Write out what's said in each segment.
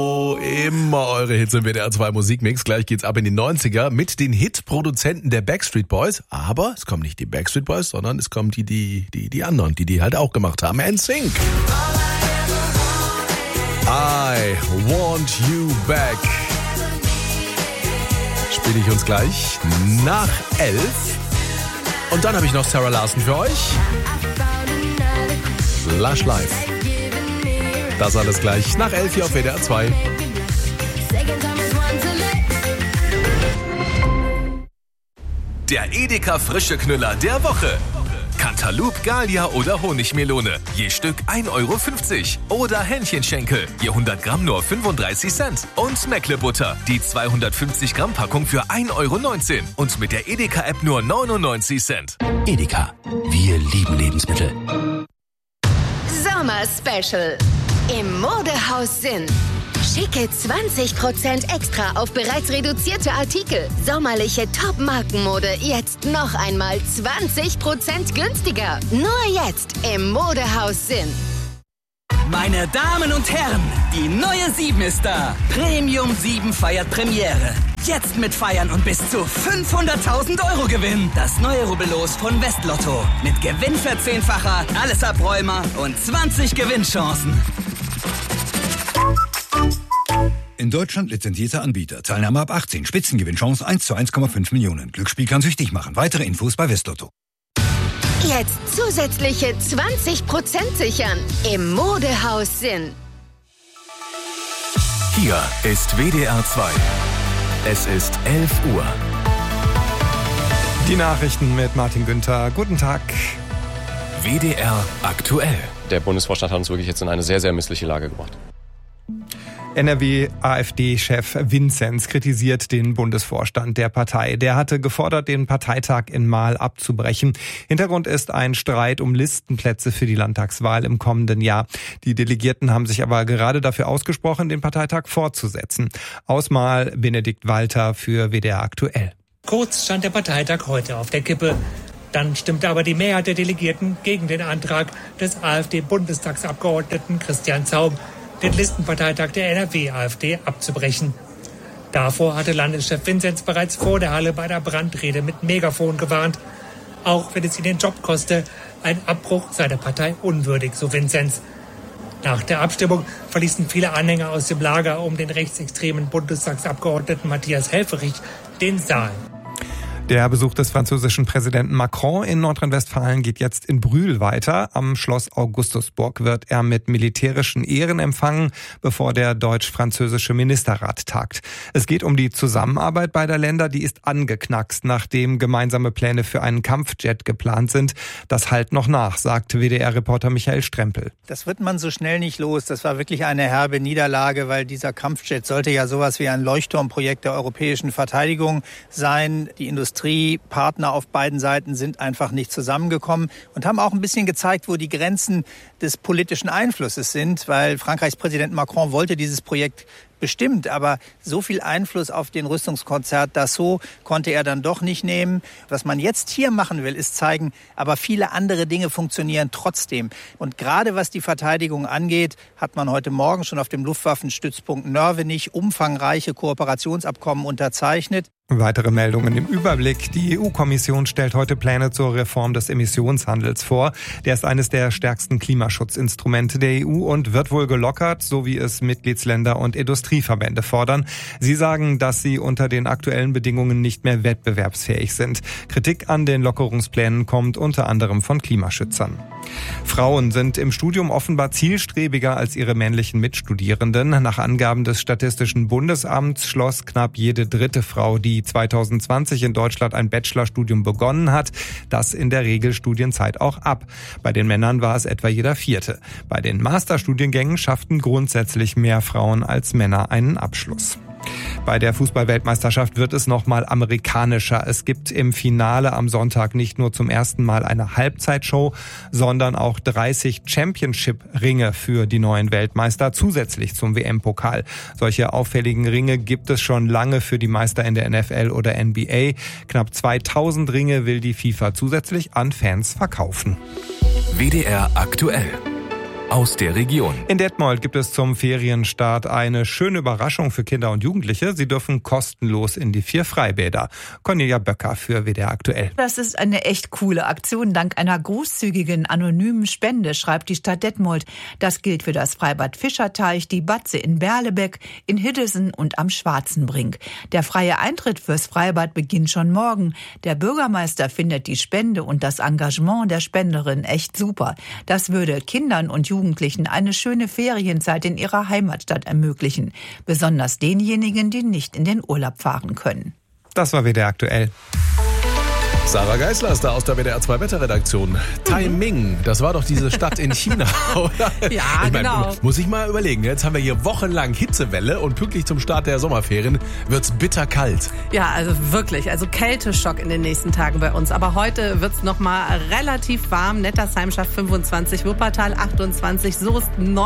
Immer eure Hits im WDR 2 Musikmix. Gleich geht's ab in die 90er mit den Hitproduzenten der Backstreet Boys. Aber es kommen nicht die Backstreet Boys, sondern es kommen die anderen, die halt auch gemacht haben. NSYNC. I Want You Back. Spiele ich uns gleich nach 11. Und dann habe ich noch Sarah Larson für euch. Lush Life. Das alles gleich nach 11 hier auf WDR 2. Der Edeka Frische Knüller der Woche. Cantaloupe, Gallia oder Honigmelone. Je Stück 1,50 €. Oder Hähnchenschenkel. Je 100 Gramm nur 35 Cent. Und Meckle-Butter. Die 250 Gramm Packung für 1,19 €. Und mit der Edeka-App nur 99 Cent. Edeka. Wir lieben Lebensmittel. Sommer Special. Im Modehaus Sinn. Schicke 20% extra auf bereits reduzierte Artikel. Sommerliche Top-Markenmode jetzt noch einmal 20% günstiger. Nur jetzt im Modehaus Sinn. Meine Damen und Herren, die neue 7 ist da. Premium 7 feiert Premiere. Jetzt mit Feiern und bis zu 500.000 € Gewinn. Das neue Rubbellos von Westlotto. Mit Gewinnverzehnfacher, alles Abräumer und 20 Gewinnchancen. In Deutschland lizenzierter Anbieter. Teilnahme ab 18. Spitzengewinnchance 1 zu 1,5 Millionen. Glücksspiel kann süchtig machen. Weitere Infos bei Westlotto. Jetzt zusätzliche 20% sichern. Im Modehaus Sinn. Hier ist WDR 2. Es ist 11 Uhr. Die Nachrichten mit Martin Günther. Guten Tag. WDR aktuell. Der Bundesvorstand hat uns wirklich jetzt in eine sehr, sehr missliche Lage gebracht. NRW-AfD-Chef Vinzenz kritisiert den Bundesvorstand der Partei. Der hatte gefordert, den Parteitag in Marl abzubrechen. Hintergrund ist ein Streit um Listenplätze für die Landtagswahl im kommenden Jahr. Die Delegierten haben sich aber gerade dafür ausgesprochen, den Parteitag fortzusetzen. Aus Marl Benedikt Walter für WDR aktuell. Kurz stand der Parteitag heute auf der Kippe. Dann stimmte aber die Mehrheit der Delegierten gegen den Antrag des AfD-Bundestagsabgeordneten Christian Zaum, den Listenparteitag der NRW-AfD abzubrechen. Davor hatte Landeschef Vinzenz bereits vor der Halle bei der Brandrede mit Megafon gewarnt. Auch wenn es ihn den Job koste, ein Abbruch sei der Partei unwürdig, so Vinzenz. Nach der Abstimmung verließen viele Anhänger aus dem Lager um den rechtsextremen Bundestagsabgeordneten Matthias Helfferich den Saal. Der Besuch des französischen Präsidenten Macron in Nordrhein-Westfalen geht jetzt in Brühl weiter. Am Schloss Augustusburg wird er mit militärischen Ehren empfangen, bevor der deutsch-französische Ministerrat tagt. Es geht um die Zusammenarbeit beider Länder, die ist angeknackst, nachdem gemeinsame Pläne für einen Kampfjet geplant sind. Das hallt noch nach, sagt WDR-Reporter Michael Strempel. Das wird man so schnell nicht los. Das war wirklich eine herbe Niederlage, weil dieser Kampfjet sollte ja sowas wie ein Leuchtturmprojekt der europäischen Verteidigung sein. Die Industriepartner auf beiden Seiten sind einfach nicht zusammengekommen und haben auch ein bisschen gezeigt, wo die Grenzen des politischen Einflusses sind, weil Frankreichs Präsident Macron wollte dieses Projekt bestimmt, aber so viel Einfluss auf den Rüstungskonzert Dassault konnte er dann doch nicht nehmen. Was man jetzt hier machen will, ist zeigen, aber viele andere Dinge funktionieren trotzdem. Und gerade was die Verteidigung angeht, hat man heute Morgen schon auf dem Luftwaffenstützpunkt Nörvenich umfangreiche Kooperationsabkommen unterzeichnet. Weitere Meldungen im Überblick. Die EU-Kommission stellt heute Pläne zur Reform des Emissionshandels vor. Der ist eines der stärksten Klimaschutzinstrumente der EU und wird wohl gelockert, so wie es Mitgliedsländer und Industrieverbände fordern. Sie sagen, dass sie unter den aktuellen Bedingungen nicht mehr wettbewerbsfähig sind. Kritik an den Lockerungsplänen kommt unter anderem von Klimaschützern. Frauen sind im Studium offenbar zielstrebiger als ihre männlichen Mitstudierenden. Nach Angaben des Statistischen Bundesamts schloss knapp jede dritte Frau, die 2020 in Deutschland ein Bachelorstudium begonnen hat, das in der Regelstudienzeit auch ab. Bei den Männern war es etwa jeder vierte. Bei den Masterstudiengängen schafften grundsätzlich mehr Frauen als Männer einen Abschluss. Bei der Fußball-Weltmeisterschaft wird es nochmal amerikanischer. Es gibt im Finale am Sonntag nicht nur zum ersten Mal eine Halbzeitshow, sondern auch 30 Championship-Ringe für die neuen Weltmeister zusätzlich zum WM-Pokal. Solche auffälligen Ringe gibt es schon lange für die Meister in der NFL oder NBA. Knapp 2000 Ringe will die FIFA zusätzlich an Fans verkaufen. WDR aktuell. aus der Region. In Detmold gibt es zum Ferienstart eine schöne Überraschung für Kinder und Jugendliche. Sie dürfen kostenlos in die 4 Freibäder. Cornelia Böcker für WDR aktuell. Das ist eine echt coole Aktion. Dank einer großzügigen anonymen Spende, schreibt die Stadt Detmold. Das gilt für das Freibad Fischerteich, die Batze in Berlebeck, in Hiddesen und am Schwarzenbrink. Der freie Eintritt fürs Freibad beginnt schon morgen. Der Bürgermeister findet die Spende und das Engagement der Spenderin echt super. Das würde Kindern und Jugendlichen eine schöne Ferienzeit in ihrer Heimatstadt ermöglichen. Besonders denjenigen, die nicht in den Urlaub fahren können. Das war WDR aktuell. Sarah Geisler ist da aus der WDR 2 Wetterredaktion. Taiming, das war doch diese Stadt in China, oder? Ja, genau. Muss ich mal überlegen, jetzt haben wir hier wochenlang Hitzewelle und pünktlich zum Start der Sommerferien wird's bitterkalt. Ja, also wirklich, also Kälteschock in den nächsten Tagen bei uns. Aber heute wird's noch mal relativ warm. Nettersheim schafft 25, Wuppertal 28, Soest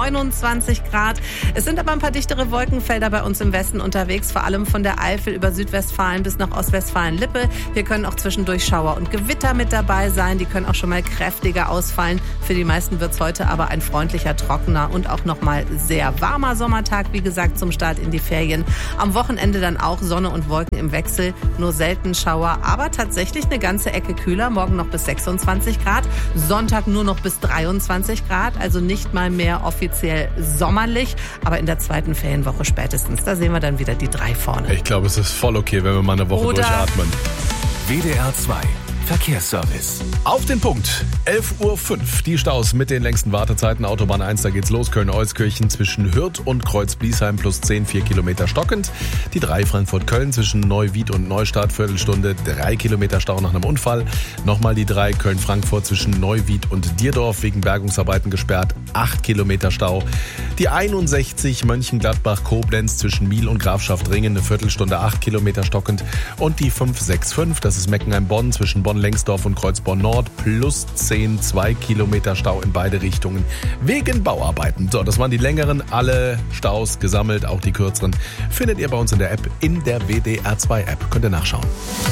29 Grad. Es sind aber ein paar dichtere Wolkenfelder bei uns im Westen unterwegs, vor allem von der Eifel über Südwestfalen bis nach Ostwestfalen-Lippe. Hier können auch zwischendurch Schauer und Gewitter mit dabei sein. Die können auch schon mal kräftiger ausfallen. Für die meisten wird es heute aber ein freundlicher, trockener und auch noch mal sehr warmer Sommertag, wie gesagt, zum Start in die Ferien. Am Wochenende dann auch Sonne und Wolken im Wechsel, nur selten Schauer, aber tatsächlich eine ganze Ecke kühler. Morgen noch bis 26 Grad, Sonntag nur noch bis 23 Grad, also nicht mal mehr offiziell sommerlich, aber in der zweiten Ferienwoche spätestens, da sehen wir dann wieder die 3 vorne. Ich glaube, es ist voll okay, wenn wir mal eine Woche durchatmen. WDR 2 Verkehrsservice. Auf den Punkt. 11:05 Uhr. Die Staus mit den längsten Wartezeiten. Autobahn 1, da geht's los. Köln-Euskirchen zwischen Hürth und Kreuz-Bliesheim plus 10, 4 Kilometer stockend. Die 3 Frankfurt-Köln zwischen Neuwied und Neustadt, Viertelstunde, 3 Kilometer Stau nach einem Unfall. Nochmal die 3 Köln-Frankfurt zwischen Neuwied und Dierdorf wegen Bergungsarbeiten gesperrt. 8 Kilometer Stau. Die 61 Mönchengladbach-Koblenz zwischen Miel und Grafschaft-Ringen, eine Viertelstunde, 8 Kilometer stockend. Und die 565, das ist Meckenheim-Bonn zwischen Bonn-Lengsdorf und Kreuzborn-Nord plus 10, 2 Kilometer Stau in beide Richtungen wegen Bauarbeiten. So, das waren die längeren, alle Staus gesammelt, auch die kürzeren, findet ihr bei uns in der App, in der WDR 2 App. Könnt ihr nachschauen.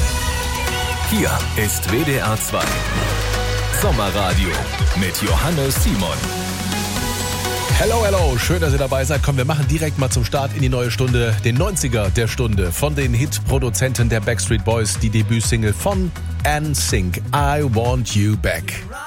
Hier ist WDR 2 Sommerradio mit Johannes Simon. Hello, hello, schön, dass ihr dabei seid. Komm, wir machen direkt mal zum Start in die neue Stunde, den 90er der Stunde von den Hitproduzenten der Backstreet Boys, die Debütsingle von NSYNC, I Want You Back.